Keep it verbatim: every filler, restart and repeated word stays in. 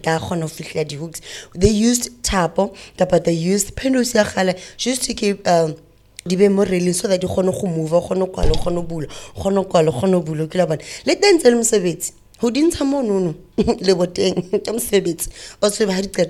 ka kgona ho fihlela di-hooks. They used thapo kapa they used pendos ya kgale just to keep um, di be mo railing so that di kgone go move kgone kwala kgone bula kgone kwala kgone bula ke la bona le teng tse le mosebetsi ho dintsha monono le boteng ke mosebetsi o se ba di